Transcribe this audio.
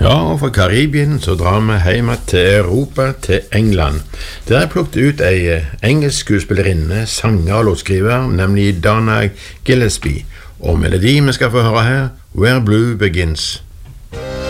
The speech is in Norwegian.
Ja, og fra Karibien så drar vi hjem til Europa, til England. Der har jeg plukket ut ei engelsk skuespillerinne, sanger og låtskriver, nemlig Donna Gillespie. Og melodi vi skal få høre her, Where Blue Begins.